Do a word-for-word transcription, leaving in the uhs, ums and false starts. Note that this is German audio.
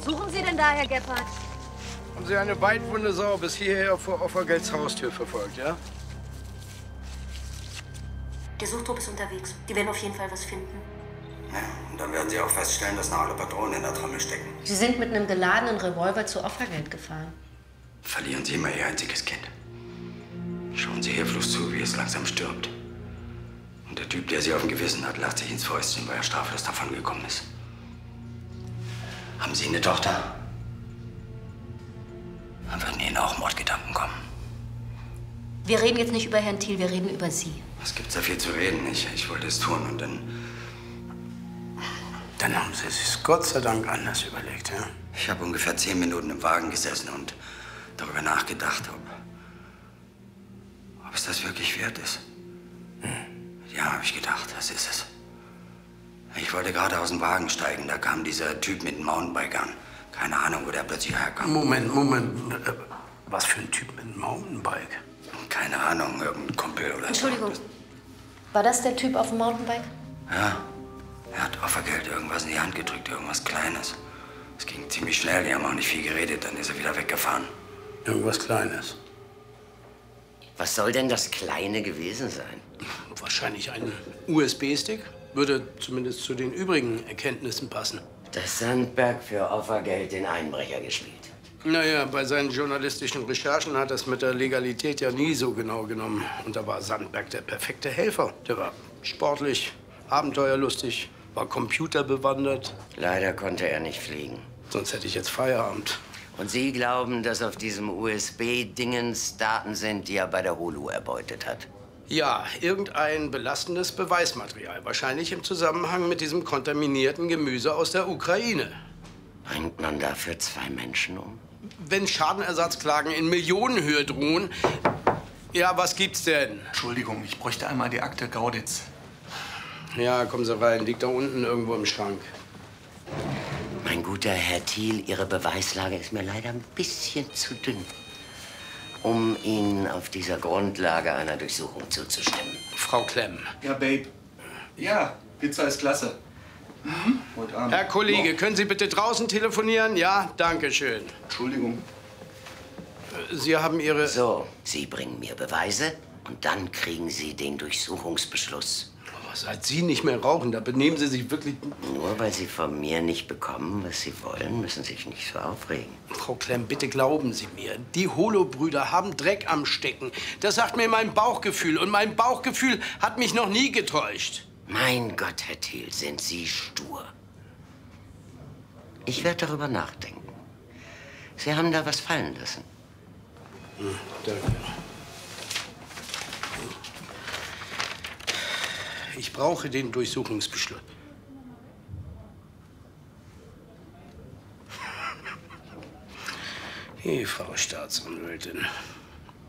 Was suchen Sie denn da, Herr Gebhardt? Haben Sie eine weitwunde Sau bis hierher vor Offergelds Haustür verfolgt, ja? Der Suchtrupp ist unterwegs. Die werden auf jeden Fall was finden. Ja, und dann werden Sie auch feststellen, dass noch alle Patronen in der Trommel stecken. Sie sind mit einem geladenen Revolver zu Offergeld gefahren. Verlieren Sie immer Ihr einziges Kind. Schauen Sie hilflos zu, wie es langsam stirbt. Und der Typ, der Sie auf dem Gewissen hat, lacht sich ins Fäustchen, weil er straflos davongekommen ist. Haben Sie eine Tochter? Dann würden Ihnen auch Mordgedanken kommen. Wir reden jetzt nicht über Herrn Thiel, wir reden über Sie. Was gibt's da viel zu reden? Ich, ich wollte es tun und dann... Dann haben Sie es Gott sei Dank anders überlegt, ja? Ich habe ungefähr zehn Minuten im Wagen gesessen und darüber nachgedacht, ob, ob es das wirklich wert ist. Hm. Ja, habe ich gedacht, das ist es. Ich wollte gerade aus dem Wagen steigen, da kam dieser Typ mit dem Mountainbike an. Keine Ahnung, wo der plötzlich herkam. Moment, Moment. Was für ein Typ mit einem Mountainbike? Keine Ahnung, irgendein Kumpel oder so. Entschuldigung, war das der Typ auf dem Mountainbike? Ja, er hat Offergeld irgendwas in die Hand gedrückt, irgendwas Kleines. Es ging ziemlich schnell, die haben auch nicht viel geredet, dann ist er wieder weggefahren. Irgendwas Kleines? Was soll denn das Kleine gewesen sein? Wahrscheinlich ein U S B-Stick. Würde zumindest zu den übrigen Erkenntnissen passen. Dass Sandberg für Offergeld den Einbrecher gespielt. Naja, bei seinen journalistischen Recherchen hat er es mit der Legalität ja nie so genau genommen. Und da war Sandberg der perfekte Helfer. Der war sportlich, abenteuerlustig, war computerbewandert. Leider konnte er nicht fliegen. Sonst hätte ich jetzt Feierabend. Und Sie glauben, dass auf diesem U S B-Dingens Daten sind, die er bei der Holu erbeutet hat? Ja, irgendein belastendes Beweismaterial. Wahrscheinlich im Zusammenhang mit diesem kontaminierten Gemüse aus der Ukraine. Bringt man dafür zwei Menschen um? Wenn Schadenersatzklagen in Millionenhöhe drohen... Ja, was gibt's denn? Entschuldigung, ich bräuchte einmal die Akte Gauditz. Ja, kommen Sie rein. Liegt da unten irgendwo im Schrank. Mein guter Herr Thiel, Ihre Beweislage ist mir leider ein bisschen zu dünn, um Ihnen auf dieser Grundlage einer Durchsuchung zuzustimmen. Frau Klemm. Ja, Babe. Ja, Pizza ist klasse. Mhm. Heute Abend. Herr Kollege, noch. können Sie bitte draußen telefonieren? Ja, danke schön. Entschuldigung. Sie haben Ihre... So, Sie bringen mir Beweise und dann kriegen Sie den Durchsuchungsbeschluss. Oh, seit Sie nicht mehr rauchen, da benehmen Sie sich wirklich... Nur weil Sie von mir nicht bekommen, was Sie wollen, müssen Sie sich nicht so aufregen. Frau Klemm, bitte glauben Sie mir, die Holo-Brüder haben Dreck am Stecken. Das sagt mir mein Bauchgefühl und mein Bauchgefühl hat mich noch nie getäuscht. Mein Gott, Herr Thiel, sind Sie stur. Ich werde darüber nachdenken. Sie haben da was fallen lassen. Hm, danke. Ich brauche den Durchsuchungsbeschluss. Hey, Frau Staatsanwältin.